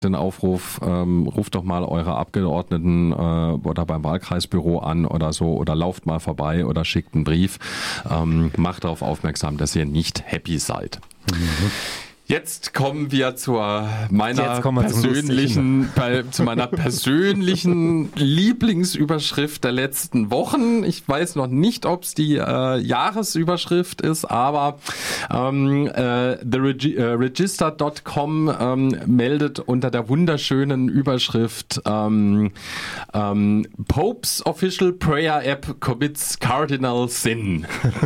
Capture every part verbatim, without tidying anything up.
den Aufruf, ähm, ruft doch mal eure Abgeordneten äh, oder beim Wahlkreisbüro an oder so oder lauft mal vorbei oder schickt einen Brief. Ähm, macht darauf aufmerksam, dass ihr nicht happy seid. Mhm. Jetzt kommen wir zur meiner wir persönlichen, bei, zu meiner persönlichen Lieblingsüberschrift der letzten Wochen. Ich weiß noch nicht, ob es die äh, Jahresüberschrift ist, aber ähm, äh, the Regi- äh, register dot com ähm, meldet unter der wunderschönen Überschrift ähm, ähm, Pope's Official Prayer App commits Cardinal Sin.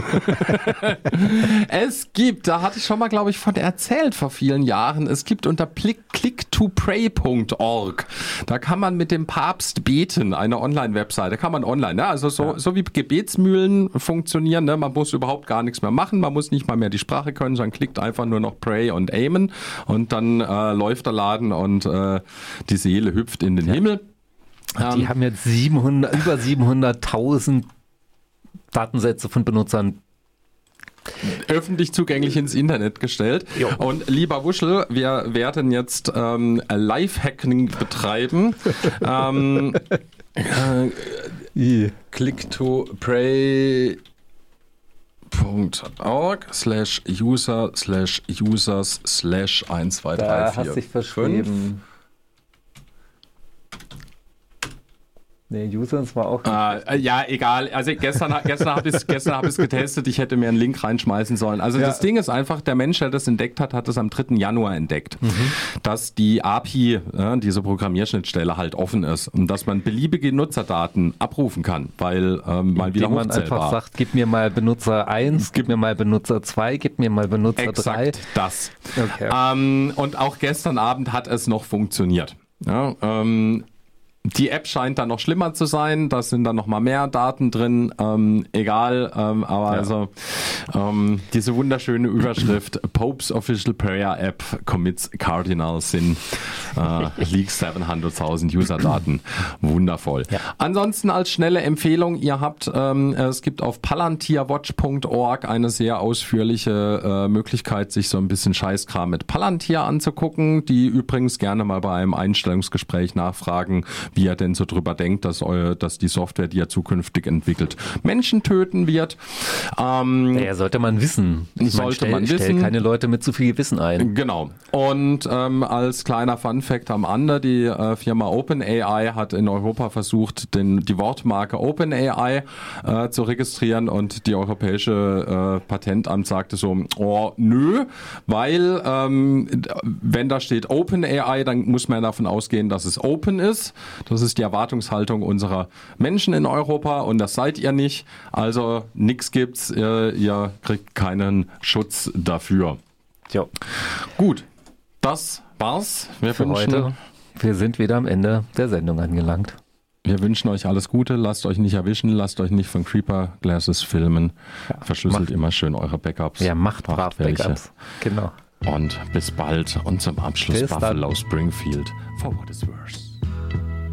Es gibt, da hatte ich schon mal, glaube ich, von erzählt, vor vielen Jahren. Es gibt unter click to pray dot org, da kann man mit dem Papst beten, eine Online-Webseite, kann man online, ne? Also so, ja. so wie Gebetsmühlen funktionieren, ne? Man muss überhaupt gar nichts mehr machen, man muss nicht mal mehr die Sprache können, sondern klickt einfach nur noch Pray und Amen und dann äh, läuft der Laden und äh, die Seele hüpft in den ja. Himmel. Die ähm, haben jetzt siebenhundert, über siebenhunderttausend Datensätze von Benutzern öffentlich zugänglich ins Internet gestellt. Jo. Und lieber Wuschel, wir werden jetzt ähm, Live-Hacking betreiben. ähm, äh, click to pray dot org slash user slash users slash eins zwei drei vier. Da hast dich verschrieben. Nee, Users war auch äh, ja, egal. Also gestern, gestern habe ich es gestern hab ich's getestet. Ich hätte mir einen Link reinschmeißen sollen. Also ja. Das Ding ist einfach, der Mensch, der das entdeckt hat, hat das am dritten Januar entdeckt. Mhm. Dass die A P I, äh, diese Programmierschnittstelle halt offen ist und dass man beliebige Nutzerdaten abrufen kann, weil ähm, mal wieder man einfach sagt, gib mir mal Benutzer eins, gib mir mal Benutzer zwei, gib mir mal Benutzer drei. Exakt das. Okay. Ähm, und auch gestern Abend hat es noch funktioniert. Ja, ähm, Die App scheint dann noch schlimmer zu sein, da sind dann noch mal mehr Daten drin, ähm, egal, ähm, aber ja. also ähm, diese wunderschöne Überschrift Pope's Official Prayer App commits Cardinal Sin, äh, leaks siebenhunderttausend User-Daten, wundervoll. Ja. Ansonsten als schnelle Empfehlung, ihr habt, ähm, es gibt auf palantir watch dot org eine sehr ausführliche äh, Möglichkeit, sich so ein bisschen Scheißkram mit Palantir anzugucken, die übrigens gerne mal bei einem Einstellungsgespräch nachfragen, wie er denn so drüber denkt, dass, eu, dass die Software, die er zukünftig entwickelt, Menschen töten wird. Ähm, ja, sollte man wissen. Ich sollte meine, stell, man wissen. Stell keine Leute mit zu viel Gewissen ein. Genau. Und ähm, als kleiner Funfact am Ende, die äh, Firma OpenAI hat in Europa versucht, den, die Wortmarke OpenAI äh, zu registrieren und die europäische äh, Patentamt sagte so, oh, nö, weil ähm, wenn da steht OpenAI, dann muss man davon ausgehen, dass es open ist. Das ist die Erwartungshaltung unserer Menschen in Europa und das seid ihr nicht. Also nix gibt's, ihr, ihr kriegt keinen Schutz dafür. Jo. Gut, das war's. Wir für wünschen, heute. Wir sind wieder am Ende der Sendung angelangt. Wir wünschen euch alles Gute, lasst euch nicht erwischen, lasst euch nicht von Creeper Glasses filmen. Ja, verschlüsselt macht, immer schön eure Backups. Ja, macht brav Backups. Genau. Und bis bald und zum Abschluss bis Buffalo dann. Springfield for what is worse.